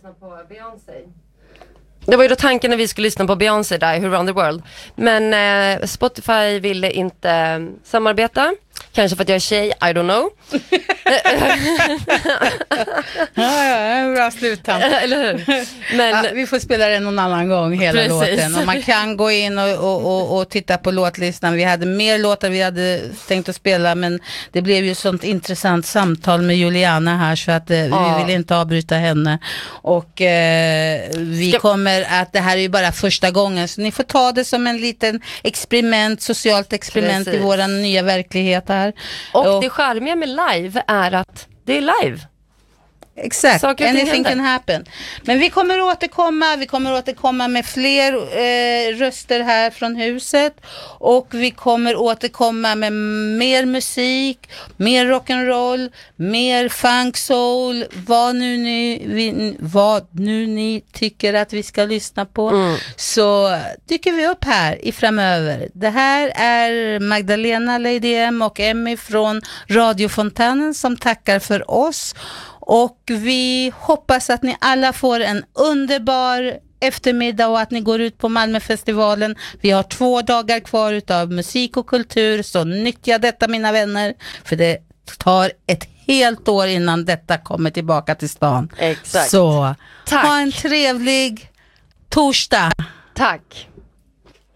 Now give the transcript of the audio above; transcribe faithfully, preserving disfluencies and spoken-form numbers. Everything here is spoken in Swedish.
lyssna på Beyoncé. Det var ju då tanken när vi skulle lyssna på Beyoncé där, Who Around the World. Men eh, Spotify ville inte eh, samarbeta. Kanske för att jag är tjej, I don't know. Ja, ja, bra slutan. Eller hur? Men ja, vi får spela den någon annan gång, hela precis. låten. Och man kan gå in och, och, och, och titta på låtlistan. Vi hade mer låtar vi hade tänkt att spela, men det blev ju sånt intressant samtal med Juliana här, så att eh, ja. vi vill inte avbryta henne. Och eh, vi Ska... kommer att, det här är ju bara första gången, så ni får ta det som en liten experiment, socialt experiment precis. I våran nya verklighet här. Och, och det charmiga med live är att det är live. Exakt, anything can happen. Men vi kommer återkomma, vi kommer återkomma med fler eh, röster här från huset, och vi kommer återkomma med mer musik, mer rock'n'roll, mer funk soul, vad nu ni vi, vad nu ni tycker att vi ska lyssna på. Mm. Så dyker vi upp här i framöver. Det här är Magdalena, Lady M och Emmy från Radiofontänen som tackar för oss. Och vi hoppas att ni alla får en underbar eftermiddag och att ni går ut på Malmöfestivalen. Vi har två dagar kvar utav musik och kultur, så nyttja detta mina vänner, för det tar ett helt år innan detta kommer tillbaka till stan. Exakt. Så tack. Ha en trevlig torsdag. Tack.